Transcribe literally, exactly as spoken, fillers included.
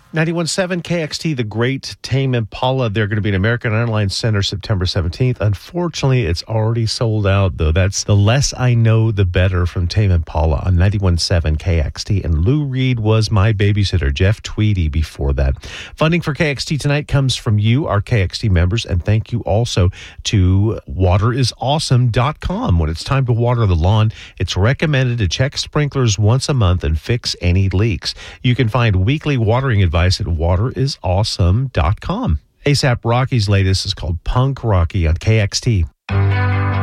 ninety-one point seven K X T, the great Tame Impala. They're going to be in American Airlines Center September seventeenth. Unfortunately, it's already sold out, though. That's The Less I Know, the Better from Tame Impala on ninety-one point seven K X T. And Lou Reed was my babysitter, Jeff Tweedy, before that. Funding for K X T tonight comes from you, our K X T members, and thank you also to water is awesome dot com. When it's time to water the lawn, it's recommended to check sprinklers once a month and fix any leaks. You can find weekly watering advice at water is awesome dot com. ASAP Rocky's latest is called Punk Rocky on K X T.